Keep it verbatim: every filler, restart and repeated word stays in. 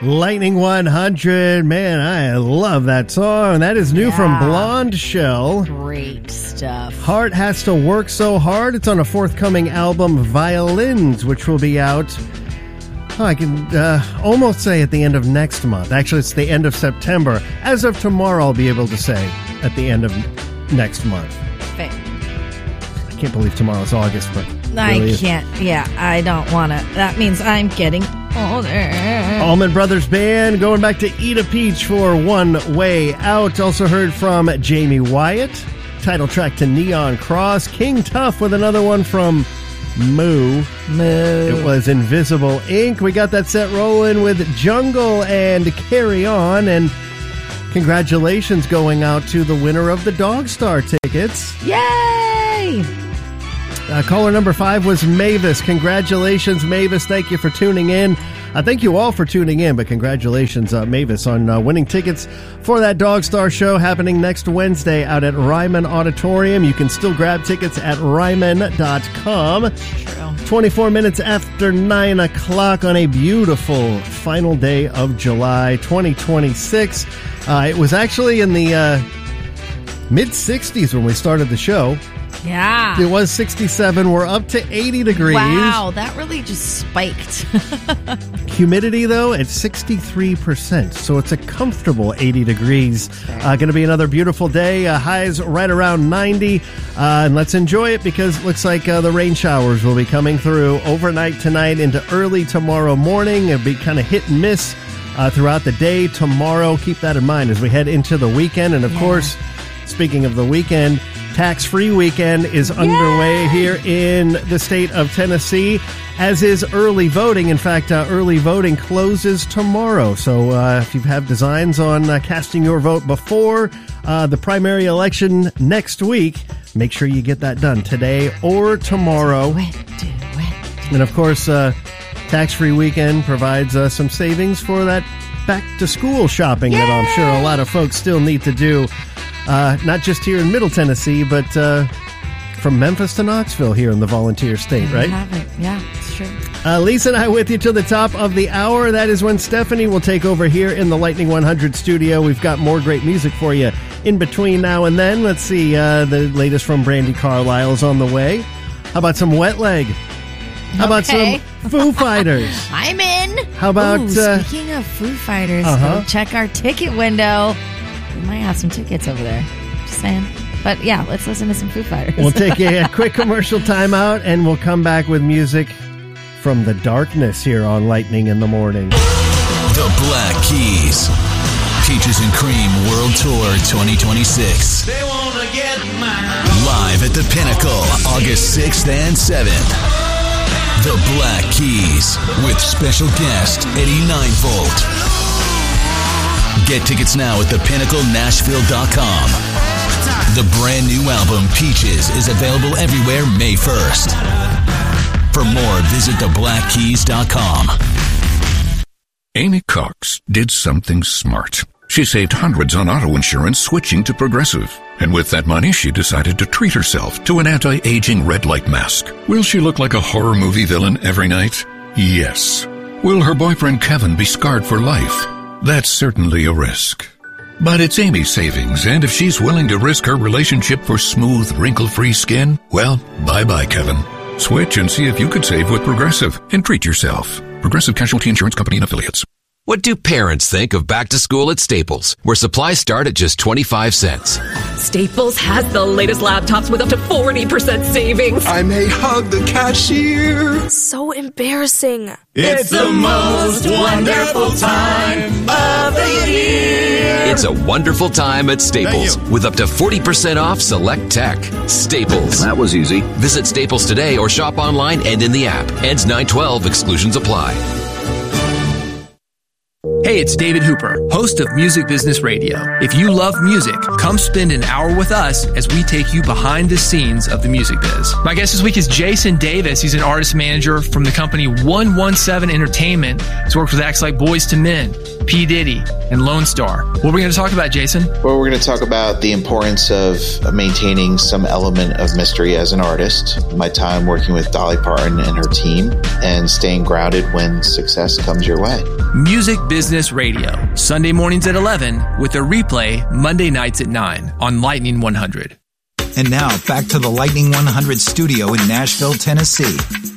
Lightning one hundred. Man, I love that song. That is new yeah. from Blonde Shell. Great stuff. Heart Has to Work So Hard. It's on a forthcoming album, Violins, which will be out, oh, I can uh, almost say at the end of next month. Actually, it's the end of September. As of tomorrow, I'll be able to say at the end of next month. Fair. I can't believe tomorrow's August, but I really can't. Yeah, I don't want to. That means I'm getting older. Allman Brothers Band going back to Eat a Peach for One Way Out. Also heard from Jamie Wyatt. Title track to Neon Cross. King Tuff with another one from Moo. Moo. It was Invisible Ink. We got that set rolling with Jungle and Carry On. And congratulations going out to the winner of the Dog Star tickets. Yay! Uh, caller number five was Mavis. Congratulations, Mavis. Thank you for tuning in. Uh, thank you all for tuning in, but congratulations, uh, Mavis, on uh, winning tickets for that Dog Star show happening next Wednesday out at Ryman Auditorium. You can still grab tickets at ryman dot com. True. twenty-four minutes after nine o'clock on a beautiful final day of July twenty twenty-six. Uh, it was actually in the uh, mid sixties when we started the show. Yeah. It was sixty-seven. We're up to eighty degrees. Wow, that really just spiked. Humidity, though, at sixty-three percent. So it's a comfortable eighty degrees. Uh, going to be another beautiful day. Uh, highs right around ninety. Uh, and let's enjoy it because it looks like uh, the rain showers will be coming through overnight tonight into early tomorrow morning. It'll be kind of hit and miss uh, throughout the day tomorrow. Keep that in mind as we head into the weekend. And, of yeah. course, speaking of the weekend, tax-free weekend is underway Yay! Here in the state of Tennessee, as is early voting. In fact, uh, early voting closes tomorrow. So uh, if you have designs on uh, casting your vote before uh, the primary election next week, make sure you get that done today or tomorrow. Do it, do it. And, of course, uh, tax-free weekend provides uh, some savings for that back-to-school shopping Yay! That I'm sure a lot of folks still need to do. Uh, not just here in Middle Tennessee, but uh, from Memphis to Knoxville here in the Volunteer State, right? I have it. Yeah, it's true. Uh, Lisa and I with you till the top of the hour. That is when Stephanie will take over here in the Lightning one hundred studio. We've got more great music for you in between now and then. Let's see. Uh, the latest from Brandi Carlile is on the way. How about some Wet Leg? How about okay. some Foo Fighters? I'm in. How about... Ooh, uh, speaking of Foo Fighters, uh-huh. go check our ticket window. We might have some tickets over there. Just saying. But yeah, let's listen to some Foo Fighters. We'll take a, a quick commercial timeout, and we'll come back with music from the darkness here on Lightning in the Morning. The Black Keys. Peaches and Cream World Tour twenty twenty-six. They wanna get mine. Live at the Pinnacle, August sixth and seventh. The Black Keys with special guest Eddie Ninevolt. Get tickets now at the pinnacle nashville dot com. The brand new album, Peaches, is available everywhere May first. For more, visit the black keys dot com. Amy Cox did something smart. She saved hundreds on auto insurance switching to Progressive. And with that money, she decided to treat herself to an anti-aging red light mask. Will she look like a horror movie villain every night? Yes. Will her boyfriend Kevin be scarred for life? That's certainly a risk. But it's Amy's savings, and if she's willing to risk her relationship for smooth, wrinkle-free skin, well, bye-bye, Kevin. Switch and see if you could save with Progressive and treat yourself. Progressive Casualty Insurance Company and Affiliates. What do parents think of back to school at Staples, where supplies start at just twenty-five cents? Staples has the latest laptops with up to forty percent savings. I may hug the cashier. So embarrassing. It's the most wonderful time of the year. It's a wonderful time at Staples with up to forty percent off select tech. Staples. That was easy. Visit Staples today or shop online and in the app. Ends nine twelve. Exclusions apply. Hey, it's David Hooper, host of Music Business Radio. If you love music, come spend an hour with us as we take you behind the scenes of the music biz. My guest this week is Jason Davis. He's an artist manager from the company one one seven Entertainment. He's worked with acts like Boyz two Men, P. Diddy, and Lone Star. What are we going to talk about, Jason? Well, we're going to talk about the importance of maintaining some element of mystery as an artist, my time working with Dolly Parton and her team, and staying grounded when success comes your way. Music Business Business Radio. Sunday mornings at eleven with a replay Monday nights at nine on Lightning one hundred. And now back to the Lightning one hundred studio in Nashville, Tennessee.